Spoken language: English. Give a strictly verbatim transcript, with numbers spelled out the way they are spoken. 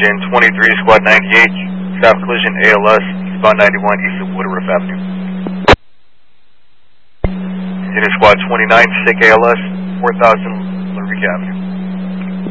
engine twenty-three, squad ninety-eight, traffic collision A L S, eastbound ninety-one, east of Woodruff Avenue. Unit squad twenty-nine, S I C A L S, four thousand, Ludwig Avenue.